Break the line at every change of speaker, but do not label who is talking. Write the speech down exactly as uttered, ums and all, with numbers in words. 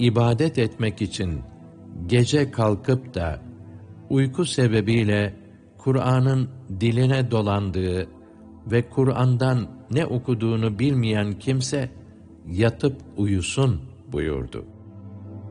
ibadet etmek için gece kalkıp da uyku sebebiyle Kur'an'ın diline dolandığı ve Kur'an'dan ne okuduğunu bilmeyen kimse yatıp uyusun buyurdu.